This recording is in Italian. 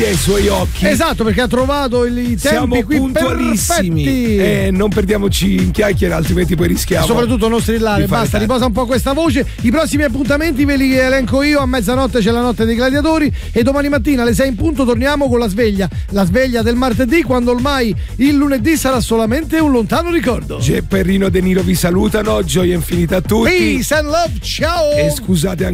ai suoi occhi. Esatto, perché ha trovato i tempi Siamo qui puntualissimi. perfetti. Non perdiamoci in chiacchiere, altrimenti poi rischiamo. Soprattutto non strillare, basta, riposa un po' questa voce. I prossimi appuntamenti ve li elenco io. A mezzanotte c'è la notte dei gladiatori e domani mattina alle 6 in punto torniamo con la sveglia del martedì, quando ormai il lunedì sarà solamente un lontano ricordo. Gepperino De Niro vi salutano, gioia infinita a tutti. Peace and love, ciao. E scusate anche